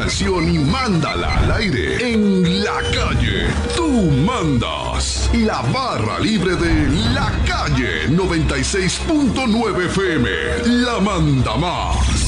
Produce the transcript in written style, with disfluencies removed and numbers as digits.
canción y mándala al aire en la calle. Tú mandas. La barra libre de La Calle 96.9 FM. La manda más.